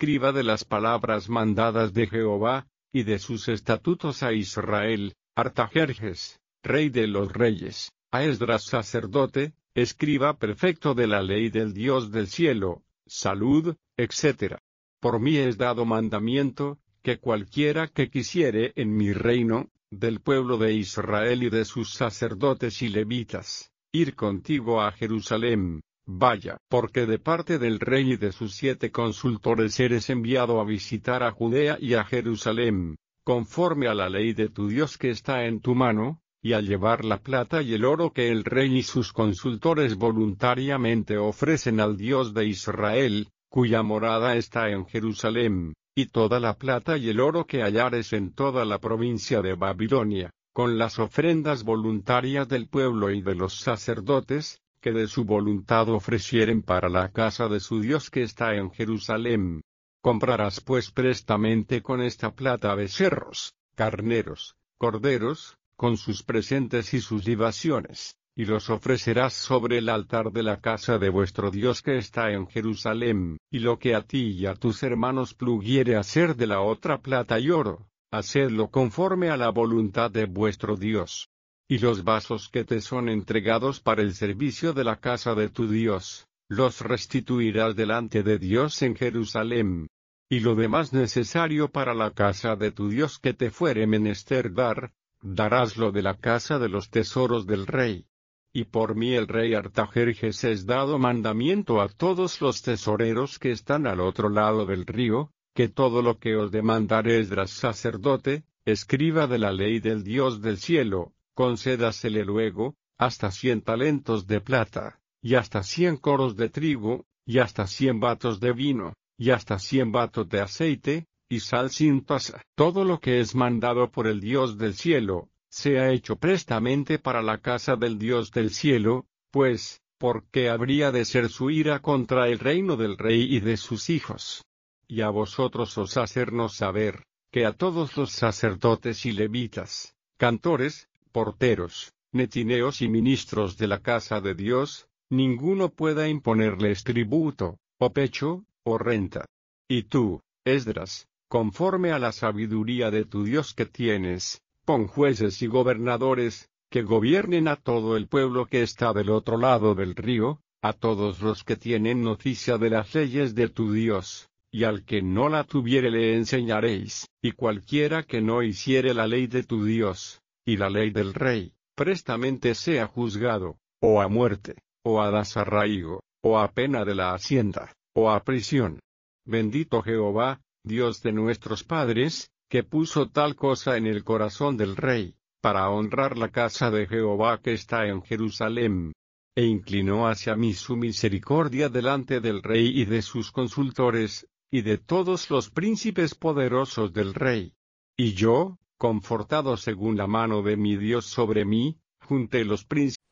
escriba de las palabras mandadas de Jehová, y de sus estatutos a Israel, Artajerjes, rey de los reyes, a Esdras sacerdote, escriba perfecto de la ley del Dios del cielo, salud, etc. Por mí es dado mandamiento, que cualquiera que quisiere en mi reino, del pueblo de Israel y de sus sacerdotes y levitas, ir contigo a Jerusalem, vaya, porque de parte del rey y de sus 7 consultores eres enviado a visitar a Judea y a Jerusalem, conforme a la ley de tu Dios que está en tu mano, y a llevar la plata y el oro que el rey y sus consultores voluntariamente ofrecen al Dios de Israel, cuya morada está en Jerusalem, y toda la plata y el oro que hallares en toda la provincia de Babilonia, con las ofrendas voluntarias del pueblo y de los sacerdotes, que de su voluntad ofrecieren para la casa de su Dios que está en Jerusalem. Comprarás pues prestamente con esta plata becerros, carneros, corderos, con sus presentes y sus libaciones, y los ofrecerás sobre el altar de la casa de vuestro Dios que está en Jerusalem, y lo que a ti y a tus hermanos pluguiere hacer de la otra plata y oro, hacedlo conforme a la voluntad de vuestro Dios. Y los vasos que te son entregados para el servicio de la casa de tu Dios, los restituirás delante de Dios en Jerusalem. Y lo demás necesario para la casa de tu Dios que te fuere menester dar, daráslo de la casa de los tesoros del rey. Y por mí el rey Artajerjes es dado mandamiento a todos los tesoreros que están al otro lado del río, que todo lo que os demandare Esdras sacerdote, escriba de la ley del Dios del cielo, concédasele luego, hasta 100 talentos de plata, y hasta 100 coros de trigo, y hasta 100 batos de vino, y hasta 100 batos de aceite, y sal sin tasa. Todo lo que es mandado por el Dios del cielo, sea hecho prestamente para la casa del Dios del cielo, pues, ¿por qué habría de ser su ira contra el reino del rey y de sus hijos? Y a vosotros os hacernos saber, que a todos los sacerdotes y levitas, cantores, porteros, netineos y ministros de la casa de Dios, ninguno pueda imponerles tributo, o pecho, o renta. Y tú, Esdras, conforme a la sabiduría de tu Dios que tienes, pon jueces y gobernadores, que gobiernen a todo el pueblo que está del otro lado del río, a todos los que tienen noticia de las leyes de tu Dios, y al que no la tuviere le enseñaréis, y cualquiera que no hiciere la ley de tu Dios, y la ley del rey, prestamente sea juzgado, o a muerte, o a desarraigo, o a pena de la hacienda, o a prisión. Bendito Jehová, Dios de nuestros padres, que puso tal cosa en el corazón del rey, para honrar la casa de Jehová que está en Jerusalem. E inclinó hacia mí su misericordia delante del rey y de sus consultores, y de todos los príncipes poderosos del rey. Y yo, confortado según la mano de mi Dios sobre mí, junté los príncipes